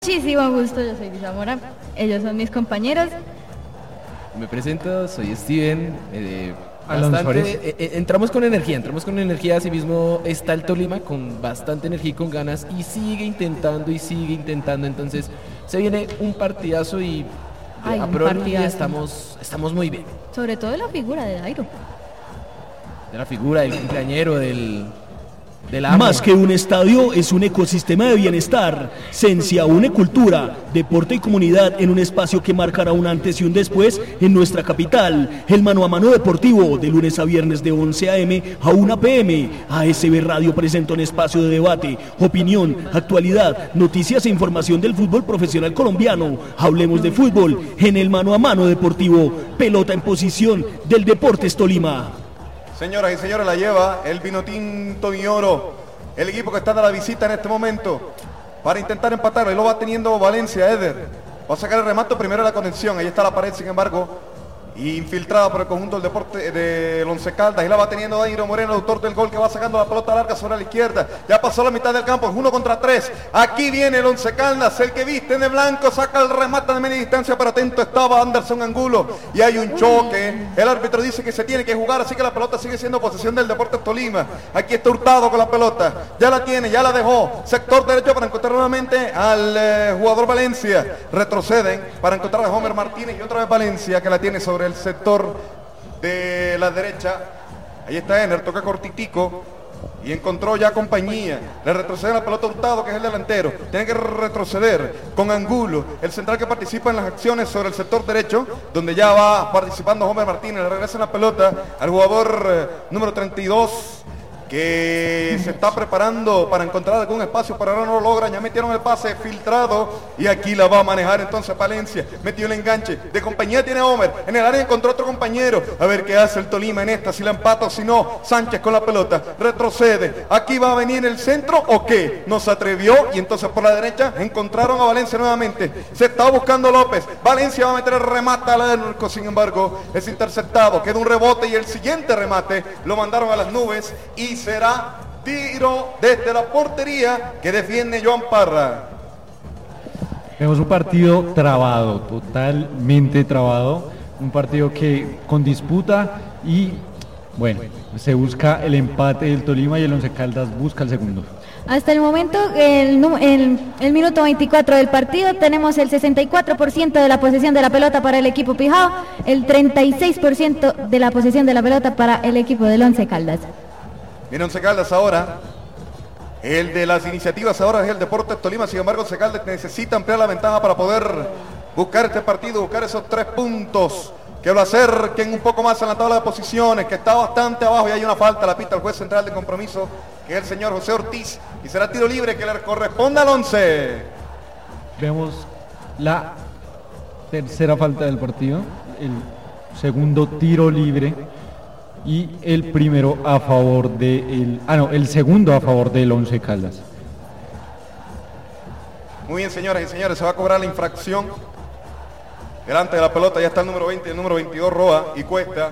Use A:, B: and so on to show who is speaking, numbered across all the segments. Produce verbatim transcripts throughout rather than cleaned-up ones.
A: Muchísimo gusto, yo soy Lisa Mora, ellos son mis compañeros.
B: Me presento, soy Steven. Eh,
C: Alonso
B: bastante,
C: Suárez.
B: eh, eh, entramos con energía, entramos con energía, así mismo está el Tolima con bastante energía y con ganas y sigue intentando y sigue intentando, entonces se viene un partidazo y
A: Ay,
B: a
A: un
B: priori
A: partidazo.
B: estamos, estamos muy bien.
A: Sobre todo la figura de Dairo.
B: De la figura del cumpleañero, del, del amo.
D: Más que un estadio, es un ecosistema de bienestar. Cencia une cultura, deporte y comunidad en un espacio que marcará un antes y un después en nuestra capital. El Mano a Mano Deportivo, de lunes a viernes de once a eme a una pe eme. A ese be Radio presenta un espacio de debate, opinión, actualidad, noticias e información del fútbol profesional colombiano. Hablemos de fútbol en el Mano a Mano Deportivo. Pelota en posición del Deportes Tolima.
E: Señoras y señores, la lleva el Vinotinto y Oro, el equipo que está de la visita en este momento para intentar empatar. Ahí lo va teniendo Valencia, Eder. Va a sacar el remate primero de la contención. Ahí está la pared, sin embargo, infiltrada por el conjunto del deporte del Once Caldas. Ahí la va teniendo Dairo Moreno, autor del gol, que va sacando la pelota larga sobre la izquierda. Ya pasó la mitad del campo, es uno contra tres. Aquí viene el Once Caldas, el que viste de blanco, saca el remate de media distancia, pero atento estaba Anderson Angulo. Y hay un choque. El árbitro dice que se tiene que jugar, así que la pelota sigue siendo posesión del Deportes Tolima. Aquí está Hurtado con la pelota. Ya la tiene, ya la dejó. Sector derecho para encontrar nuevamente al eh, jugador Valencia. Retroceden para encontrar a Homer Martínez y otra vez Valencia, que la tiene sobre el sector de la derecha. Ahí está Ener, toca cortitico y encontró ya compañía. Le retrocede la pelota a Hurtado, que es el delantero. Tiene que retroceder con Angulo, el central que participa en las acciones sobre el sector derecho, donde ya va participando Homer Martínez. Le regresa la pelota al jugador eh, número treinta y dos, que se está preparando para encontrar algún espacio, pero ahora no lo logran. Ya metieron el pase filtrado y aquí la va a manejar entonces Palencia. Metió el enganche, de compañía tiene a Homer, en el área encontró otro compañero. A ver qué hace el Tolima en esta, si la empata o si no. Sánchez con la pelota, retrocede. Aquí va a venir el centro o qué, no se atrevió y entonces por la derecha encontraron a Valencia nuevamente. Se está buscando López, Valencia va a meter el remate al arco, sin embargo es interceptado, queda un rebote y el siguiente remate lo mandaron a las nubes y será tiro desde la portería que defiende Joan Parra.
C: Vemos un partido trabado, totalmente trabado, un partido que con disputa y bueno, se busca el empate del Tolima y el Once Caldas busca el segundo.
A: Hasta el momento, el, nu- el, el minuto veinticuatro del partido, tenemos el sesenta y cuatro por ciento de la posesión de la pelota para el equipo Pijao, el treinta y seis por ciento de la posesión de la pelota para el equipo del Once Caldas.
E: Viene Once Caldas ahora. El de las iniciativas ahora es el Deportes Tolima. Sin embargo, Once Caldas necesita ampliar la ventaja para poder buscar este partido, buscar esos tres puntos que lo acerquen un poco más en la tabla de posiciones, que está bastante abajo y hay una falta. La pita el juez central de compromiso, que es el señor José Ortiz, y será tiro libre que le corresponde al once.
C: Vemos la tercera falta del partido, el segundo tiro libre y el primero a favor de el, ah no, el segundo a favor del Once Caldas.
E: Muy bien, señoras y señores, se va a cobrar la infracción. Delante de la pelota ya está el número veinte, el número veintidós, Roa y Cuesta.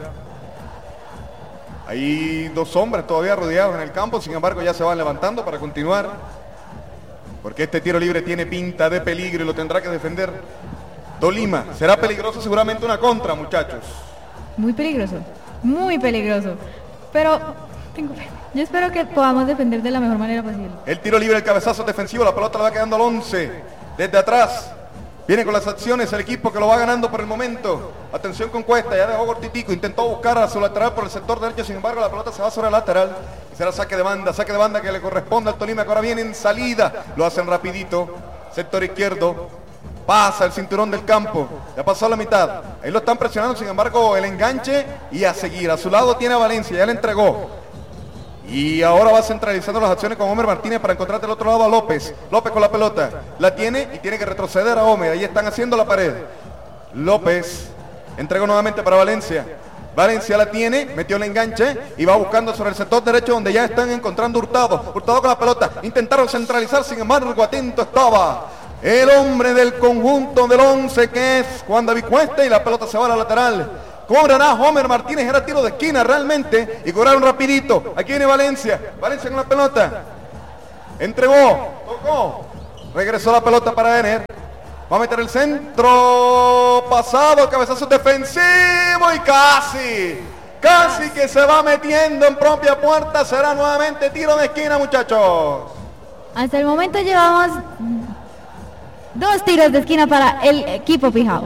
E: Hay dos hombres todavía rodeados en el campo, sin embargo ya se van levantando para continuar, porque este tiro libre tiene pinta de peligro y lo tendrá que defender Tolima. Será peligroso seguramente una contra, muchachos.
A: Muy peligroso, muy peligroso. Pero tengo fe. Yo espero que podamos defender de la mejor manera posible.
E: El tiro libre, el cabezazo defensivo, la pelota le va quedando al once. Desde atrás viene con las acciones el equipo que lo va ganando por el momento. Atención con Cuesta, ya dejó cortitico, intentó buscar a su lateral por el sector derecho, sin embargo la pelota se va sobre el lateral y será saque de banda, saque de banda que le corresponde al Tolima, que ahora viene en salida. Lo hacen rapidito, sector izquierdo, pasa el cinturón del campo, ya pasó la mitad, ahí lo están presionando, sin embargo el enganche y a seguir. A su lado tiene a Valencia, ya le entregó. Y ahora va centralizando las acciones con Homer Martínez para encontrar del otro lado a López. López con la pelota, la tiene y tiene que retroceder a Homer. Ahí están haciendo la pared. López entregó nuevamente para Valencia. Valencia la tiene, metió el enganche y va buscando sobre el sector derecho donde ya están encontrando Hurtado. Hurtado con la pelota, intentaron centralizar, sin embargo atento estaba el hombre del conjunto del once, que es Juan David Cuesta, y la pelota se va a la lateral. Cobrará Homer Martínez, era tiro de esquina realmente, y cobraron rapidito. Aquí viene Valencia, Valencia con la pelota, entregó, tocó, Regresó la pelota para Ener. Va a meter el centro. Pasado, cabezazo defensivo y casi. Casi que se va metiendo en propia puerta. Será nuevamente tiro de esquina, muchachos.
A: Hasta el momento llevamos dos tiros de esquina para el equipo Pijao.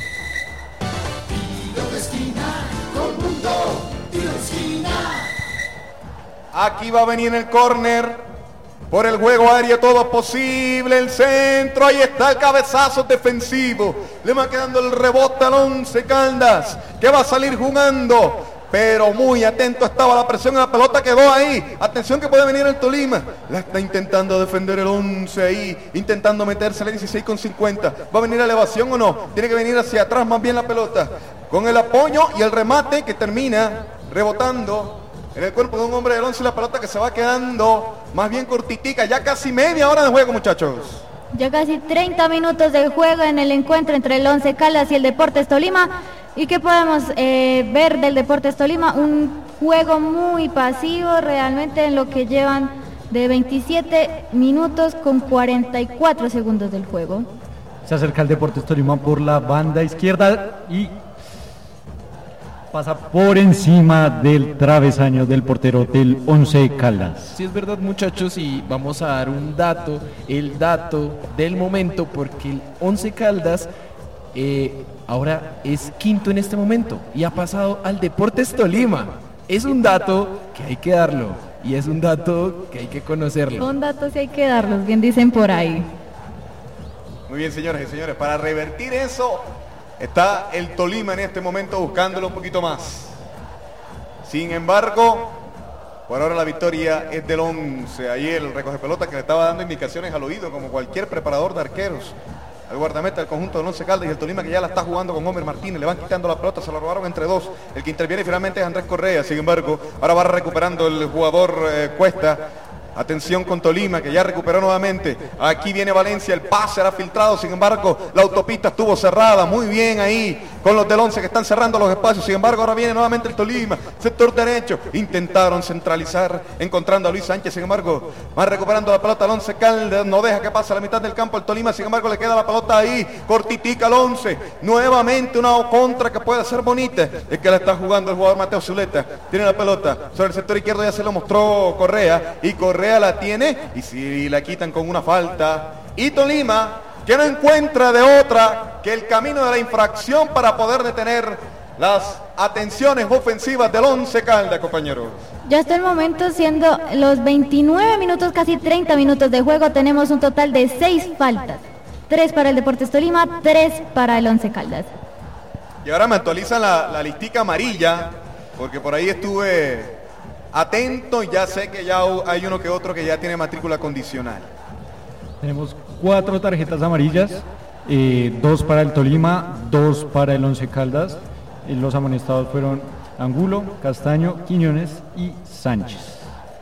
F: Tiro de esquina, todo el mundo, tiro de esquina.
E: Aquí va a venir el córner. Por el juego aéreo todo es posible, el centro, ahí está el cabezazo defensivo. Le va quedando el rebote al Once Caldas, que va a salir jugando. Pero muy atento estaba la presión, la pelota quedó ahí. Atención que puede venir el Tolima. La está intentando defender el Once ahí, intentando meterse a la dieciséis con cincuenta. ¿Va a venir a elevación o no? Tiene que venir hacia atrás más bien la pelota. Con el apoyo y el remate que termina rebotando en el cuerpo de un hombre del Once, la pelota que se va quedando más bien cortitica. Ya casi media hora de juego, muchachos.
A: Ya casi treinta minutos de juego en el encuentro entre el Once Caldas y el Deportes Tolima. ¿Y qué podemos eh, ver del Deportes Tolima? Un juego muy pasivo realmente en lo que llevan de veintisiete minutos con cuarenta y cuatro segundos del juego.
C: Se acerca el Deportes Tolima por la banda izquierda y pasa por encima del travesaño del portero del Once Caldas.
B: Sí, es verdad, muchachos, y vamos a dar un dato, el dato del momento, porque el Once Caldas eh, ahora es quinto en este momento y ha pasado al Deportes Tolima. Es un dato que hay que darlo y es un dato que hay que conocerlo.
A: Son datos y hay que darlos, bien dicen por ahí.
E: Muy bien, señoras y señores, para revertir eso está el Tolima en este momento buscándolo un poquito más. Sin embargo, por ahora la victoria es del Once. Ahí el recoge pelota que le estaba dando indicaciones al oído, como cualquier preparador de arqueros. Al guardameta del conjunto del Once Caldas y el Tolima, que ya la está jugando con Homer Martínez. Le van quitando la pelota, se la robaron entre dos. El que interviene finalmente es Andrés Correa. Sin embargo, ahora va recuperando el jugador eh, Cuesta. Atención con Tolima, que ya recuperó nuevamente. Aquí viene Valencia, el pase era filtrado. Sin embargo, la autopista estuvo cerrada. Muy bien ahí con los del Once que están cerrando los espacios. Sin embargo, ahora viene nuevamente el Tolima. Sector derecho. Intentaron centralizar, encontrando a Luis Sánchez. Sin embargo, va recuperando la pelota al Once Caldas. No deja que pase a la mitad del campo el Tolima. Sin embargo, le queda la pelota ahí. Cortitica al Once. Nuevamente una contra que puede ser bonita. Es que la está jugando el jugador Mateo Zuleta. Tiene la pelota sobre el sector izquierdo. Ya se lo mostró Correa. Y Correa la tiene y si la quitan con una falta. Y Tolima, que no encuentra de otra que el camino de la infracción para poder detener las atenciones ofensivas del Once Caldas, compañeros.
A: Ya hasta el momento, siendo los veintinueve minutos, casi treinta minutos de juego, tenemos un total de seis faltas. Tres para el Deportes Tolima, tres para el Once Caldas.
E: Y ahora me actualizan la, la listica amarilla, porque por ahí estuve atento, ya sé que ya hay uno que otro que ya tiene matrícula condicional.
C: Tenemos cuatro tarjetas amarillas, eh, dos para el Tolima, dos para el Once Caldas. Eh, los amonestados fueron Angulo, Castaño, Quiñones y Sánchez.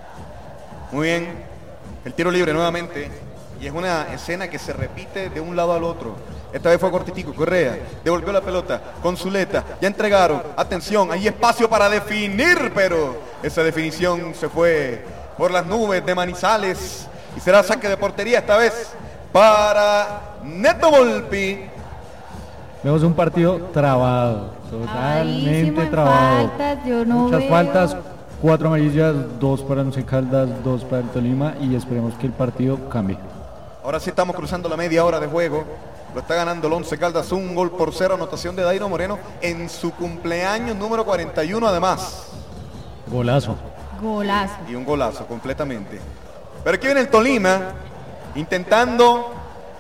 E: Muy bien, el tiro libre nuevamente, y es una escena que se repite de un lado al otro. Esta vez fue cortitico, Correa devolvió la pelota con Zuleta, ya entregaron, atención, hay espacio para definir, pero esa definición se fue por las nubes de Manizales y será saque de portería esta vez para Neto Volpi.
C: Vemos un partido trabado, totalmente trabado.
A: Faltas, yo no
C: Muchas
A: veo.
C: faltas, cuatro amarillas, dos para el Once Caldas, dos para el Tolima y esperemos que el partido cambie.
E: Ahora sí estamos cruzando la media hora de juego. Lo está ganando el Once Caldas, un gol por cero, anotación de Dairo Moreno en su cumpleaños número cuarenta y uno además.
C: Golazo.
A: Golazo.
E: Y un golazo completamente. Pero aquí viene el Tolima intentando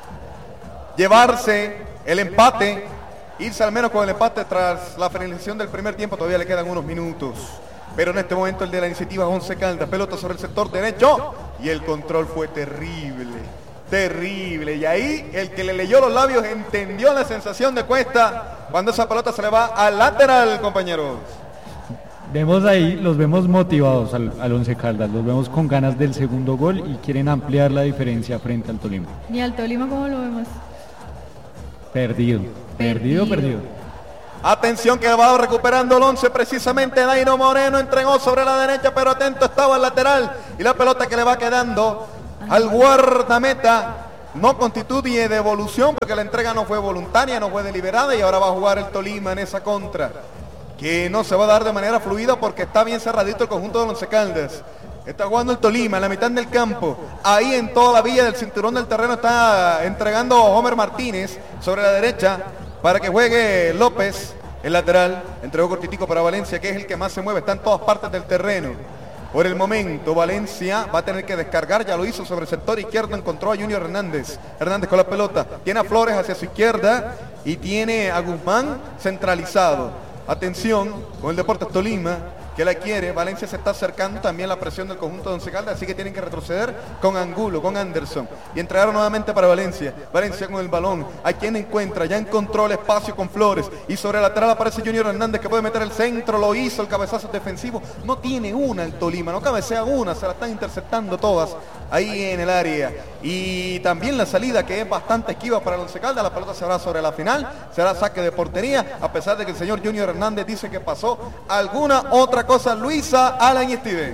E: llevarse el empate, irse al menos con el empate tras la finalización del primer tiempo. Todavía le quedan unos minutos. Pero en este momento el de la iniciativa Once Caldas, pelota sobre el sector derecho y el control fue terrible. Terrible, y ahí el que le leyó los labios entendió la sensación de Cuesta cuando esa pelota se le va al lateral, compañeros.
C: Vemos ahí, los vemos motivados al, al Once Caldas, los vemos con ganas del segundo gol y quieren ampliar la diferencia frente al Tolima.
A: ¿Y al Tolima cómo lo vemos?
C: Perdido, perdido, perdido. perdido.
E: Atención que va recuperando el Once, precisamente Dairo Moreno entregó sobre la derecha, pero atento estaba al lateral y la pelota que le va quedando al guardameta no constituye devolución porque la entrega no fue voluntaria, no fue deliberada y ahora va a jugar el Tolima en esa contra, que no se va a dar de manera fluida porque está bien cerradito el conjunto de Once Caldas. Está jugando el Tolima en la mitad del campo. Ahí en toda la villa del cinturón del terreno está entregando Homer Martínez sobre la derecha para que juegue López, el lateral. Entregó cortitico para Valencia, que es el que más se mueve, está en todas partes del terreno. Por el momento Valencia va a tener que descargar, ya lo hizo sobre el sector izquierdo, encontró a Junior Hernández. Hernández con la pelota, tiene a Flores hacia su izquierda y tiene a Guzmán centralizado. Atención con el Deportes Tolima, que la quiere. Valencia se está acercando también la presión del conjunto de Once Caldas, así que tienen que retroceder con Angulo, con Anderson, y entregaron nuevamente para Valencia. Valencia con el balón, a quien encuentra, ya encontró el espacio con Flores, y sobre el lateral aparece Junior Hernández, que puede meter el centro, lo hizo, el cabezazo defensivo, no tiene una el Tolima, no cabecea una, se la están interceptando todas ahí en el área, y también la salida, que es bastante esquiva para el Once Caldas. La pelota se hará sobre la final, será saque de portería, a pesar de que el señor Junior Hernández dice que pasó alguna otra cosa. Luisa, Alan y Steven.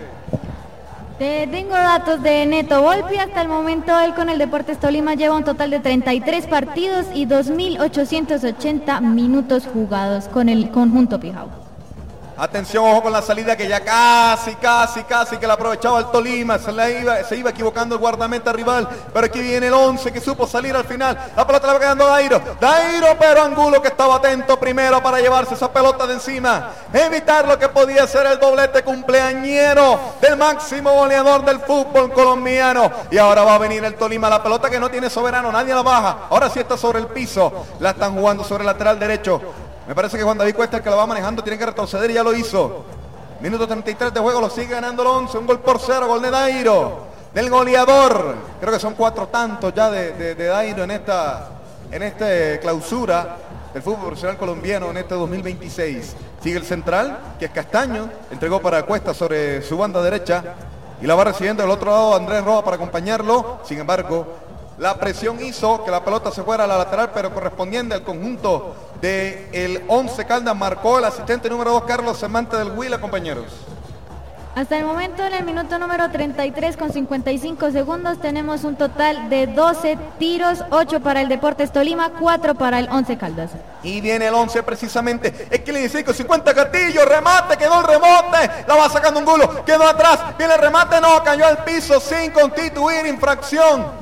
A: Te tengo datos de Neto Volpi. Hasta el momento él con el Deportes Tolima lleva un total de treinta y tres partidos y dos mil ochocientos ochenta minutos jugados con el conjunto Pijao.
E: Atención, ojo con la salida, que ya casi, casi, casi que la aprovechaba el Tolima. Se, la iba, se iba equivocando el guardameta rival. Pero aquí viene el once que supo salir al final. La pelota la va quedando Dairo. Dairo, pero Angulo, que estaba atento primero para llevarse esa pelota de encima. Evitar lo que podía ser el doblete cumpleañero del máximo goleador del fútbol colombiano. Y ahora va a venir el Tolima. La pelota que no tiene soberano, nadie la baja. Ahora sí está sobre el piso. La están jugando sobre el lateral derecho. Me parece que Juan David Cuesta, el que la va manejando, tiene que retroceder y ya lo hizo. Minuto treinta y tres de juego, lo sigue ganando el once. Un gol por cero, gol de Dairo, del goleador. Creo que son cuatro tantos ya de, de, de Dairo en esta, en esta clausura del fútbol profesional colombiano en este dos mil veintiséis. Sigue el central, que es Castaño. Entregó para Cuesta sobre su banda derecha. Y la va recibiendo del otro lado Andrés Roa para acompañarlo. Sin embargo, la presión hizo que la pelota se fuera a la lateral, pero correspondiente al conjunto del Once Caldas. Marcó el asistente número dos, Carlos Semante del Huila, compañeros.
A: Hasta el momento, en el minuto número treinta y tres con cincuenta y cinco segundos, tenemos un total de doce tiros, ocho para el Deportes Tolima, cuatro para el Once Caldas.
E: Y viene el once precisamente, es que le dice cincuenta Castillo, remate, quedó el rebote, la va sacando Angulo, quedó atrás, viene el remate, no, cayó al piso sin constituir infracción.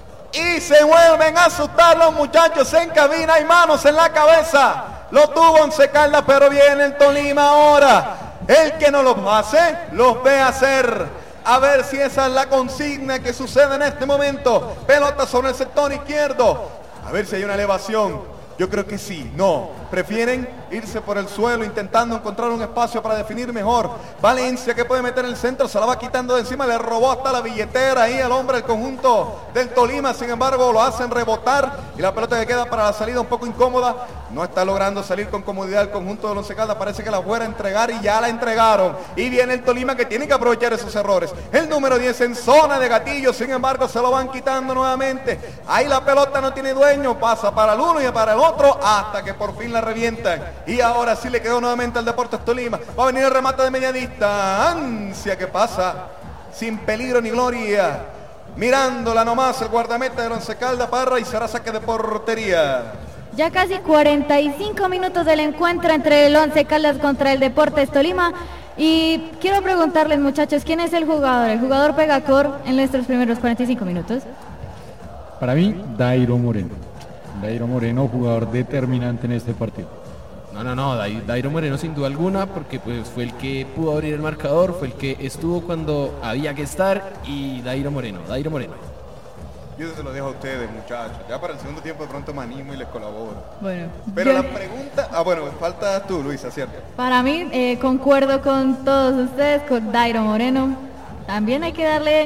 E: Y se vuelven a asustar los muchachos en cabina, hay manos en la cabeza. Lo tuvo Once Caldas, pero viene el Tolima ahora. El que no los hace, los ve hacer. A ver si esa es la consigna que sucede en este momento. Pelota sobre el sector izquierdo. A ver si hay una elevación. Yo creo que sí, no. Prefieren irse por el suelo intentando encontrar un espacio para definir mejor. Valencia, que puede meter el centro, se la va quitando de encima, le robó hasta la billetera ahí al hombre del conjunto del Tolima. Sin embargo, lo hacen rebotar y la pelota que queda para la salida un poco incómoda. No está logrando salir con comodidad el conjunto de Once Caldas. Parece que la fuera a entregar y ya la entregaron. Y viene el Tolima, que tiene que aprovechar esos errores. El número diez en zona de gatillo, sin embargo, se lo van quitando nuevamente. Ahí la pelota no tiene dueño, pasa para el uno y para el otro hasta que por fin la revientan. Y ahora sí le quedó nuevamente al Deportes Tolima. Va a venir el remate de media distancia, que pasa sin peligro ni gloria. Mirándola nomás el guardameta del Once Caldas, Parra, y será saque de portería.
A: Ya casi cuarenta y cinco minutos del encuentro entre el Once Caldas contra el Deportes Tolima. Y quiero preguntarles, muchachos, ¿quién es el jugador? El jugador pegacor en nuestros primeros cuarenta y cinco minutos.
C: Para mí, Dairo Moreno. Dairo Moreno, jugador determinante en este partido.
B: No, no, no, Dairo Moreno sin duda alguna, porque pues fue el que pudo abrir el marcador, fue el que estuvo cuando había que estar, y Dairo Moreno, Dairo Moreno.
E: Yo se lo dejo a ustedes, muchachos. Ya para el segundo tiempo de pronto me animo y les colaboro.
A: Bueno,
E: pero
A: yo...
E: la pregunta... Ah, bueno, falta tú, Luisa, ¿cierto?
A: Para mí, eh, concuerdo con todos ustedes, con Dairo Moreno. También hay que darle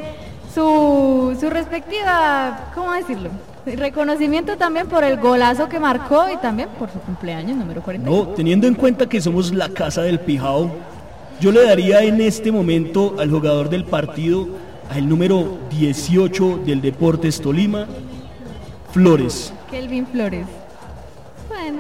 A: su, su respectiva, ¿cómo decirlo? Reconocimiento también por el golazo que marcó y también por su cumpleaños número cuarenta.
D: No, teniendo en cuenta que somos la casa del Pijao, yo le daría en este momento al jugador del partido, al número dieciocho del Deportes Tolima, Flores.
A: Kelvin Flores. Bueno.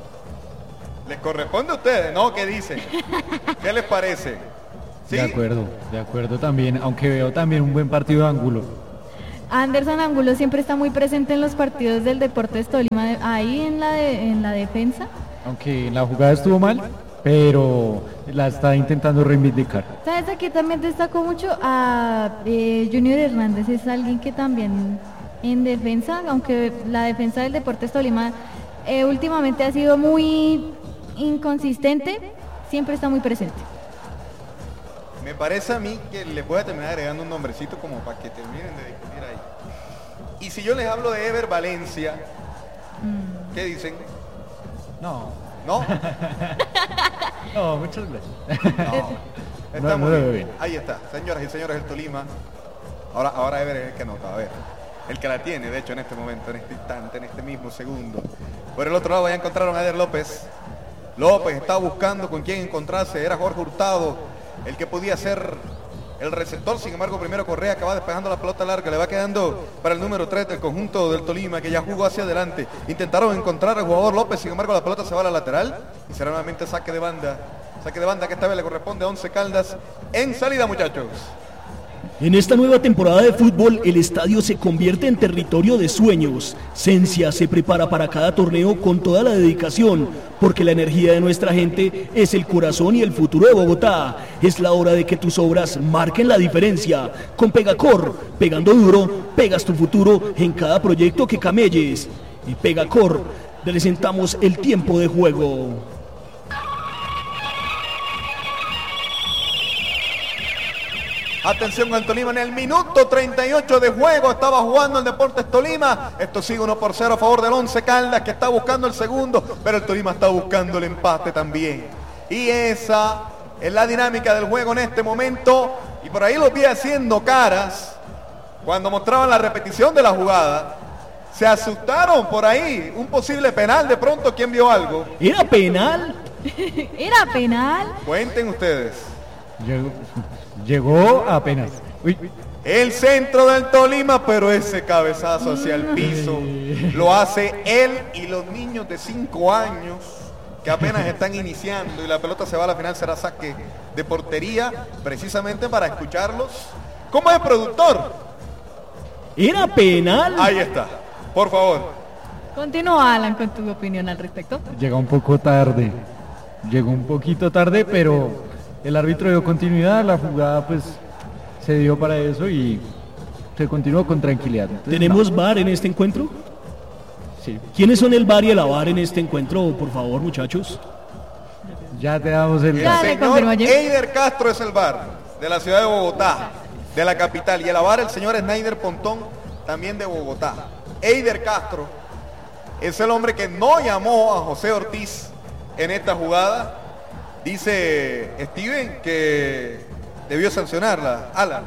E: Les corresponde a ustedes, ¿no? ¿Qué dicen? ¿Qué les parece? ¿Sí?
C: De acuerdo, de acuerdo también, aunque veo también un buen partido de Angulo.
A: Anderson Angulo siempre está muy presente en los partidos del Deportes Tolima, ahí en la de, en la defensa.
C: Aunque la jugada estuvo mal, pero la está intentando reivindicar.
A: ¿Sabes? Aquí también destacó mucho a eh, Junior Hernández, es alguien que también en defensa, aunque la defensa del Deportes Tolima eh, últimamente ha sido muy inconsistente, siempre está muy presente.
E: Me parece a mí que les voy a terminar agregando un nombrecito como para que terminen de discutir ahí. Y si yo les hablo de Ever Valencia, mm. ¿qué dicen?
C: No.
E: ¿No?
C: No, muchas gracias.
E: No, está
C: no,
E: muy
C: no
E: bien.
C: bien.
E: Ahí está, señoras y señores del Tolima. Ahora, ahora Ever es el que nota, a ver. El que la tiene, de hecho, en este momento, en este instante, en este mismo segundo. Por el otro lado ya encontraron a Eder López. López estaba buscando con quién encontrarse, era Jorge Hurtado, el que podía ser el receptor. Sin embargo, primero Correa, que va despejando la pelota larga, le va quedando para el número tres del conjunto del Tolima, que ya jugó hacia adelante. Intentaron encontrar al jugador López, sin embargo la pelota se va a la lateral y será nuevamente saque de banda. Saque de banda que esta vez le corresponde a Once Caldas en salida, muchachos.
D: En esta nueva temporada de fútbol, el estadio se convierte en territorio de sueños. Cencia se prepara para cada torneo con toda la dedicación, porque la energía de nuestra gente es el corazón y el futuro de Bogotá. Es la hora de que tus obras marquen la diferencia. Con Pegacor, pegando duro, pegas tu futuro en cada proyecto que camelles. Y Pegacor, presentamos el tiempo de juego.
E: Atención al Tolima en el minuto treinta y ocho de juego. Estaba jugando el Deportes Tolima. Esto sigue uno por cero a favor del Once Caldas, que está buscando el segundo, pero el Tolima está buscando el empate también. Y esa es la dinámica del juego en este momento. Y por ahí los vi haciendo caras cuando mostraban la repetición de la jugada. Se asustaron por ahí. Un posible penal de pronto. ¿Quién vio algo?
D: ¿Era penal?
A: ¿Era penal?
E: Cuenten ustedes.
C: Llegó, llegó apenas. Uy.
E: El centro del Tolima, pero ese cabezazo hacia el piso lo hace él y los niños de cinco años que apenas están iniciando, y la pelota se va a la final. Será saque de portería, precisamente para escucarlos. ¿Cómo es el productor?
D: ¿Era penal?
E: Ahí está, por favor.
A: Continúa, Alan, con tu opinión al respecto.
C: Llegó un poco tarde. Llegó un poquito tarde, pero el árbitro dio continuidad, la jugada pues se dio para eso y se continuó con tranquilidad. Entonces,
D: ¿tenemos
C: no.
D: V A R en este encuentro?
C: Sí.
D: ¿Quiénes son el V A R y el A V A R en este encuentro, por favor, muchachos?
C: Ya te damos el...
E: El
A: Ya le
E: señor
A: confirmo, Jim.
E: Eider Castro es el V A R de la ciudad de Bogotá, de la capital, y el A V A R el señor Snyder Pontón, también de Bogotá. Eider Castro es el hombre que no llamó a José Ortiz en esta jugada. Dice Steven que debió sancionarla. Alan.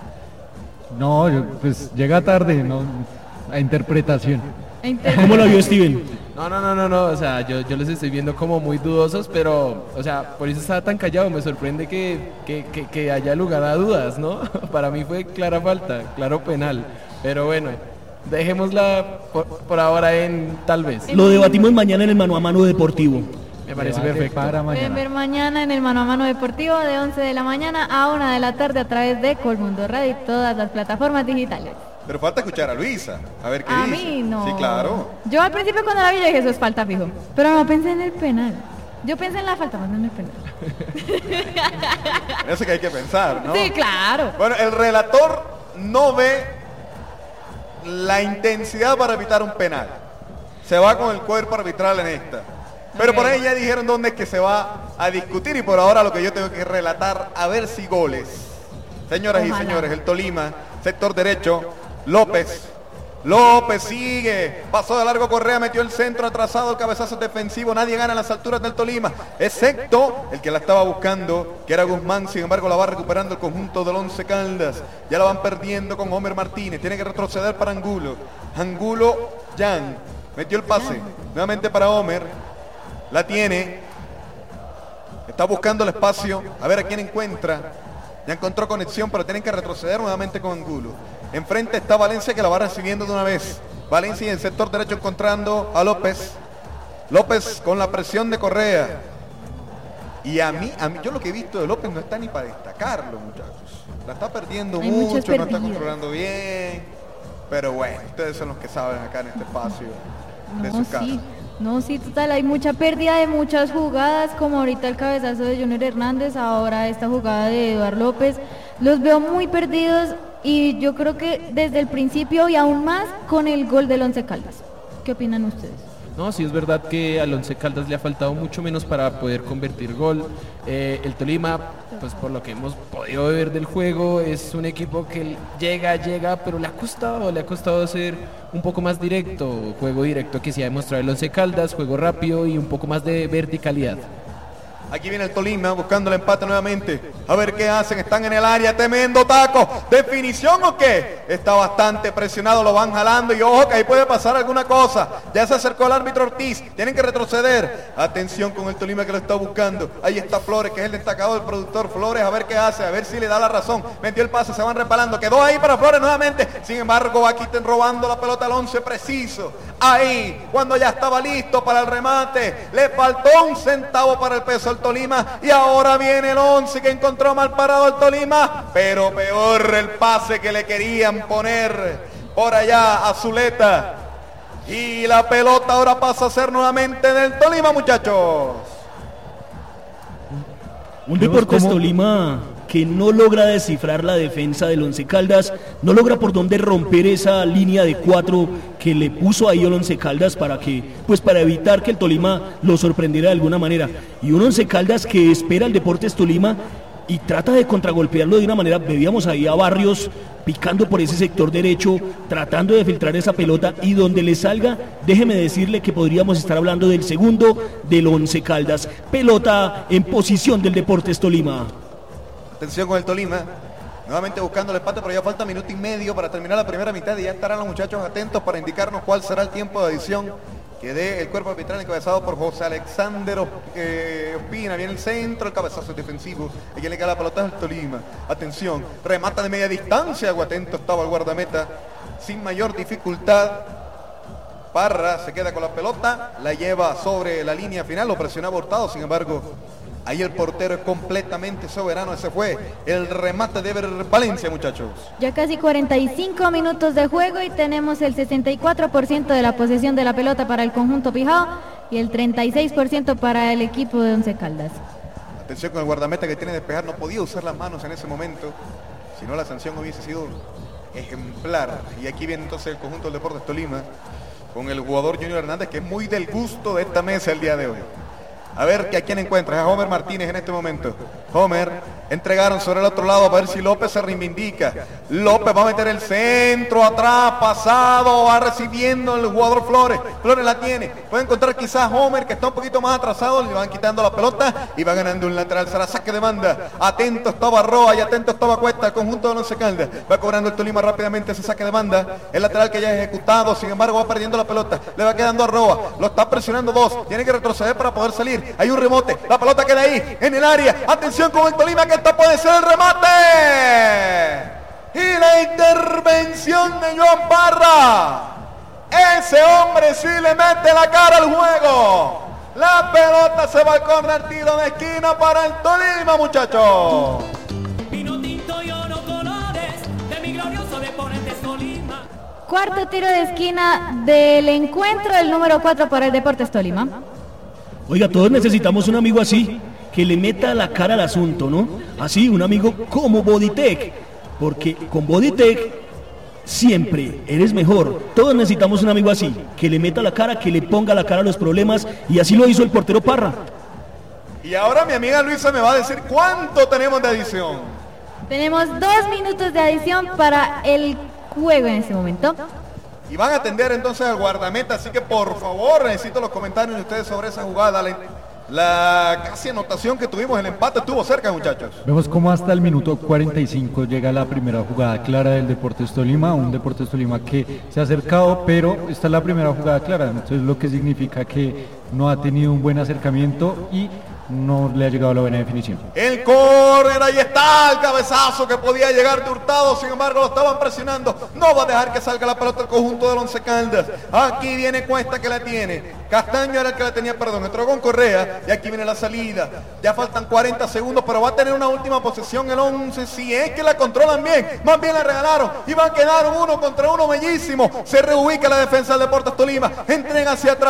C: No, yo, pues llega tarde, no, a interpretación.
D: ¿Cómo la vio Steven?
B: No, no, no, no, no, o sea, yo, yo los estoy viendo como muy dudosos, pero, o sea, por eso estaba tan callado. Me sorprende que, que, que, que haya lugar a dudas, ¿no? Para mí fue clara falta, claro penal, pero bueno, dejémosla por, por ahora en tal vez.
D: Lo debatimos mañana en el mano a mano deportivo.
B: Me parece
C: Debate
B: perfecto.
C: para
A: Pueden
C: mañana.
A: ver mañana en el Mano a Mano Deportivo de once de la mañana a una de la tarde a través de Colmundo Radio y todas las plataformas digitales.
E: Pero falta escuchar a Luisa, a ver qué
A: A
E: dice.
A: mí no.
E: Sí, claro.
A: Yo al principio cuando la vi yo dije eso es falta fijo, pero no pensé en el penal. Yo pensé en la falta, más no en el penal.
E: Eso que hay que pensar, ¿no?
A: Sí, claro.
E: Bueno, el relator no ve la intensidad para evitar un penal. Se va con el cuerpo arbitral en esta. Pero por ahí ya dijeron dónde es que se va a discutir, y por ahora lo que yo tengo que relatar, a ver si goles. Señoras
A: Ojalá.
E: y señores, el Tolima, sector derecho, López. López sigue, pasó de largo Correa, metió el centro atrasado, el cabezazo defensivo. Nadie gana en las alturas del Tolima, excepto el que la estaba buscando, que era Guzmán. Sin embargo, la va recuperando el conjunto del Once Caldas. Ya la van perdiendo con Homer Martínez, tiene que retroceder para Angulo. Angulo, Jan, metió el pase, nuevamente para Homer. La tiene, está buscando el espacio, a ver a quién encuentra. Ya encontró conexión, pero tienen que retroceder nuevamente con Angulo. Enfrente está Valencia, que la va recibiendo de una vez. Valencia en el sector derecho encontrando a López. López con la presión de Correa. Y a mí, a mí, yo lo que he visto de López no está ni para destacarlo, muchachos. La está perdiendo
A: Hay muchos
E: mucho, no está
A: perdidos.
E: controlando bien. Pero bueno, ustedes son los que saben acá en este espacio de
A: No,
E: su casa.
A: sí, no, sí, total, hay mucha pérdida de muchas jugadas, como ahorita el cabezazo de Junior Hernández, ahora esta jugada de Eduardo López, los veo muy perdidos y yo creo que desde el principio y aún más con el gol del Once Caldas. ¿Qué opinan ustedes?
B: No, sí es verdad que al Once Caldas le ha faltado mucho menos para poder convertir gol. Eh, el Tolima, pues por lo que hemos podido ver del juego, es un equipo que llega, llega, pero le ha costado, le ha costado ser un poco más directo, juego directo que sí ha demostrado el Once Caldas, juego rápido y un poco más de verticalidad.
E: Aquí viene el Tolima buscando el empate nuevamente. A ver qué hacen. Están en el área. Tremendo taco. ¿Definición o qué? Está bastante presionado. Lo van jalando. Y ojo que ahí puede pasar alguna cosa. Ya se acercó el árbitro Ortiz. Tienen que retroceder. Atención con el Tolima que lo está buscando. Ahí está Flores, que es el destacado del productor Flores. A ver qué hace. A ver si le da la razón. Metió el pase. Se van repalando. Quedó ahí para Flores nuevamente. Sin embargo, aquí están robando la pelota al once preciso. Ahí, cuando ya estaba listo para el remate. Le faltó un centavo para el peso al Tolima y ahora viene el once que encontró mal parado el Tolima, pero peor el pase que le querían poner por allá a Zuleta y la pelota ahora pasa a ser nuevamente del Tolima, muchachos.
D: Un Deportes Tolima que no logra descifrar la defensa del Once Caldas, no logra por dónde romper esa línea de cuatro que le puso ahí el Once Caldas para que, pues para evitar que el Tolima lo sorprendiera de alguna manera. Y un Once Caldas que espera al Deportes Tolima y trata de contragolpearlo de una manera. Veíamos ahí a Barrios picando por ese sector derecho, tratando de filtrar esa pelota, y donde le salga, déjeme decirle que podríamos estar hablando del segundo del Once Caldas. Pelota en posición del Deportes Tolima.
E: Atención con el Tolima, nuevamente buscando el empate, pero ya falta minuto y medio para terminar la primera mitad y ya estarán los muchachos atentos para indicarnos cuál será el tiempo de adición que dé el cuerpo arbitral encabezado por José Alexander eh, Ospina. Viene el centro, el cabezazo defensivo, y quien le queda la pelota es el Tolima. Atención, remata de media distancia, algo atento estaba el guardameta, sin mayor dificultad. Parra se queda con la pelota, la lleva sobre la línea final, lo presionaba Hurtado, sin embargo, ahí el portero es completamente soberano. Ese fue el remate de Ever Valencia, muchachos.
A: Ya casi cuarenta y cinco minutos de juego y tenemos el sesenta y cuatro por ciento de la posesión de la pelota para el conjunto Pijao y el treinta y seis por ciento para el equipo de Once Caldas.
E: Atención con el guardameta que tiene que despejar, no podía usar las manos en ese momento, si no la sanción hubiese sido ejemplar. Y aquí viene entonces el conjunto del Deportes Tolima con el jugador Junior Hernández, que es muy del gusto de esta mesa el día de hoy. A ver que a quién encuentra, a Homer Martínez en este momento. Homer, entregaron sobre el otro lado a ver si López se reivindica. López va a meter el centro atrás, pasado, va recibiendo el jugador Flores. Flores la tiene, puede encontrar quizás Homer, que está un poquito más atrasado, le van quitando la pelota y va ganando un lateral, será saque de banda. Atento estaba Roa y atento estaba Cuesta, el conjunto de Once Caldas. Va cobrando el Tolima rápidamente ese saque de banda. El lateral que ya es ejecutado, sin embargo va perdiendo la pelota, le va quedando a Roa, lo está presionando dos, tiene que retroceder para poder salir. Hay un rebote, la pelota queda ahí, en el área. Atención con el Tolima, que esta puede ser el remate. Y la intervención de Joan Parra. Ese hombre sí le mete la cara al juego. La pelota se va al córner, tiro de esquina para el Tolima, muchachos.
G: Vino tinto y oro colores de mi glorioso Deportes Tolima.
A: Cuarto tiro de esquina del encuentro, el número cuatro para el Deportes Tolima.
D: Oiga, todos necesitamos un amigo así, que le meta la cara al asunto, ¿no? Así, un amigo como Bodytech, porque con Bodytech siempre eres mejor. Todos necesitamos un amigo así, que le meta la cara, que le ponga la cara a los problemas, y así lo hizo el portero Parra.
E: Y ahora mi amiga Luisa me va a decir cuánto tenemos de adición.
A: Tenemos dos minutos de adición para el juego en este momento.
E: Y van a atender entonces al guardameta, así que por favor necesito los comentarios de ustedes sobre esa jugada. La, la casi anotación que tuvimos, el empate estuvo cerca, muchachos.
C: Vemos cómo hasta el minuto cuarenta y cinco llega la primera jugada clara del Deportes Tolima, un Deportes Tolima que se ha acercado, pero esta es la primera jugada clara, entonces lo que significa que no ha tenido un buen acercamiento y no le ha llegado la buena definición.
E: El córner córner, ahí está el cabezazo que podía llegar de Hurtado, sin embargo lo estaban presionando, no va a dejar que salga la pelota el conjunto del Once Caldas. Aquí viene Cuesta que la tiene, Castaño era el que la tenía, perdón, entró con Correa y aquí viene la salida, ya faltan cuarenta segundos, pero va a tener una última posesión el once, si es que la controlan bien, más bien la regalaron y va a quedar uno contra uno bellísimo, se reubica la defensa del Deportes Tolima, entren hacia atrás.